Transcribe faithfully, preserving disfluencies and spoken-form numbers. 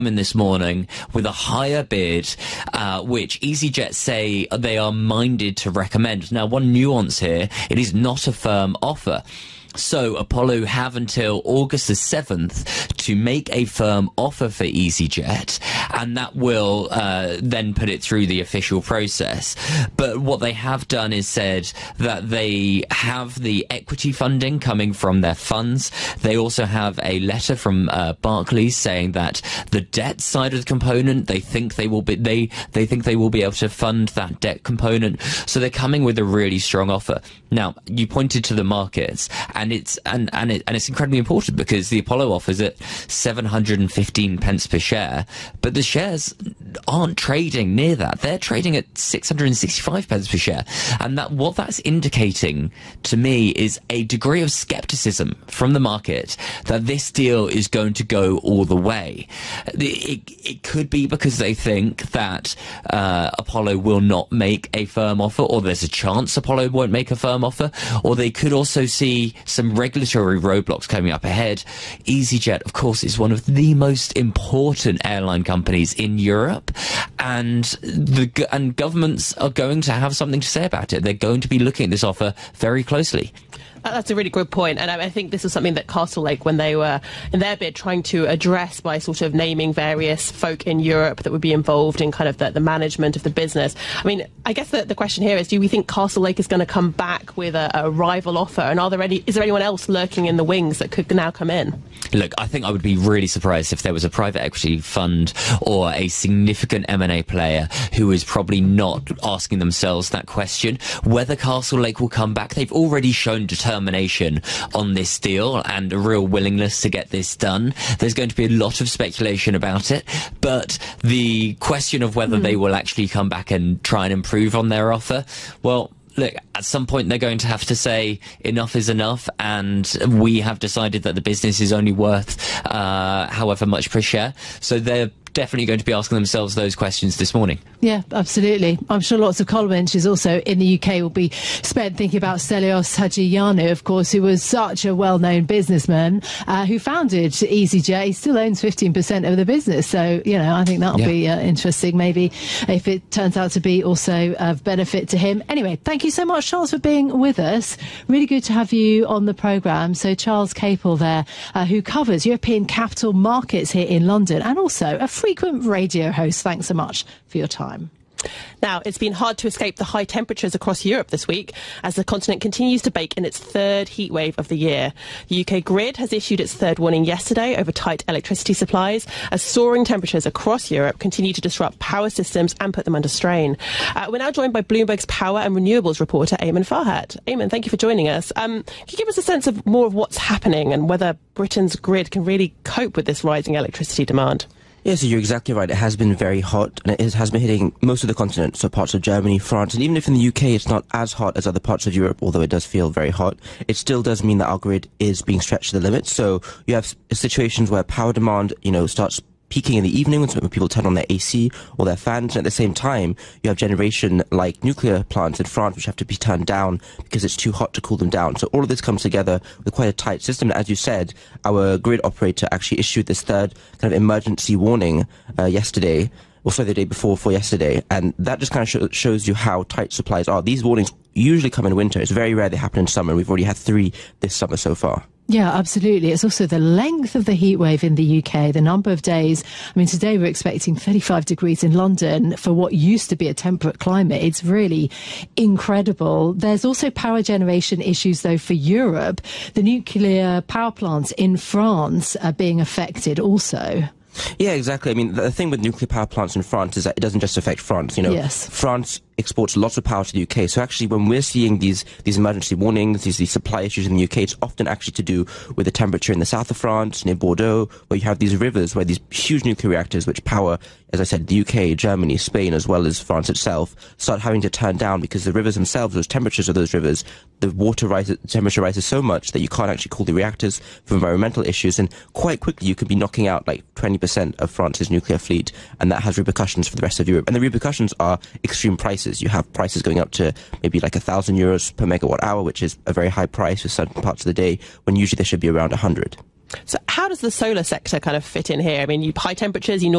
in this morning with a higher bid, uh, which EasyJet say they are minded to recommend. Now, one nuance here, it is not a firm offer. So Apollo have until August the seventh to make a firm offer for EasyJet, and that will uh, then put it through the official process. But what they have done is said that they have the equity funding coming from their funds. They also have a letter from uh, Barclays saying that the debt side of the component, they think they will be they they think they will be able to fund that debt component. So they're coming with a really strong offer. Now, you pointed to the markets. And it's and and, it, and it's incredibly important because the Apollo offers at seven hundred fifteen pence per share, but the shares aren't trading near that. They're trading at six hundred sixty-five pence per share, and that what that's indicating to me is a degree of skepticism from the market that this deal is going to go all the way. It, it, it could be because they think that uh, Apollo will not make a firm offer, or there's a chance Apollo won't make a firm offer, or they could also see some regulatory roadblocks coming up ahead. EasyJet, of course, is one of the most important airline companies in Europe, and the and governments are going to have something to say about it. They're going to be looking at this offer very closely. That's a really good point, and I think this is something that Castlelake, when they were in their bid trying to address by sort of naming various folk in Europe that would be involved in kind of the, the management of the business. I mean, I guess the, the question here is, do we think Castlelake is going to come back with a, a rival offer, and are there any, is there anyone else lurking in the wings that could now come in? Look, I think I would be really surprised if there was a private equity fund or a significant M and A player who is probably not asking themselves that question. Whether Castlelake will come back, they've already shown determination on this deal and a real willingness to get this done. There's going to be a lot of speculation about it, but the question of whether mm. they will actually come back and try and improve on their offer, well, look, at some point they're going to have to say enough is enough, and we have decided that the business is only worth uh, however much per share. So they're definitely going to be asking themselves those questions this morning. Yeah, absolutely. I'm sure lots of column inches also in the U K will be spent thinking about Stelios Hadjiannou, of course, who was such a well-known businessman uh, who founded EasyJet. He still owns fifteen percent of the business. So, you know, I think that'll yeah. be uh, interesting, maybe, if it turns out to be also of benefit to him. Anyway, thank you so much, Charles, for being with us. Really good to have you on the programme. So Charles Capel there, uh, who covers European capital markets here in London, and also a frequent radio host. Thanks so much for your time. Now, it's been hard to escape the high temperatures across Europe this week as the continent continues to bake in its third heat wave of the year. The U K grid has issued its third warning yesterday over tight electricity supplies as soaring temperatures across Europe continue to disrupt power systems and put them under strain. Uh, we're now joined by Bloomberg's power and renewables reporter, Eamon Farhat. Eamon, thank you for joining us. Um, can you give us a sense of more of what's happening and whether Britain's grid can really cope with this rising electricity demand? Yeah, so you're exactly right. It has been very hot, and it has been hitting most of the continent, so parts of Germany, France, and even if in the U K it's not as hot as other parts of Europe, although it does feel very hot, it still does mean that our grid is being stretched to the limit. So you have situations where power demand, you know, starts peaking in the evening when people turn on their A C or their fans, and at the same time you have generation like nuclear plants in France which have to be turned down because it's too hot to cool them down. So all of this comes together with quite a tight system. As you said, our grid operator actually issued this third kind of emergency warning uh, yesterday, or so the day before for yesterday, and that just kind of sh shows you how tight supplies are. These warnings usually come in winter. It's very rare they happen in summer, and we've already had three this summer so far. Yeah, absolutely. It's also the length of the heat wave in the U K, the number of days. I mean, today we're expecting thirty-five degrees in London for what used to be a temperate climate. It's really incredible. There's also power generation issues, though, for Europe. The nuclear power plants in France are being affected also. Yeah, exactly. I mean, the thing with nuclear power plants in France is that it doesn't just affect France. You know, yes. France exports lots of power to the U K. So actually, when we're seeing these these emergency warnings, these, these supply issues in the U K, it's often actually to do with the temperature in the south of France, near Bordeaux, where you have these rivers, where these huge nuclear reactors, which power, as I said, the U K, Germany, Spain, as well as France itself, start having to turn down because the rivers themselves, those temperatures of those rivers, the water rises, the temperature rises so much that you can't actually cool the reactors for environmental issues. And quite quickly, you could be knocking out like twenty percent of France's nuclear fleet, and that has repercussions for the rest of Europe. And the repercussions are extreme prices. You have prices going up to maybe like a thousand euros per megawatt hour, which is a very high price for certain parts of the day, when usually they should be around a hundred. So how does the solar sector kind of fit in here? I mean, you high temperatures, you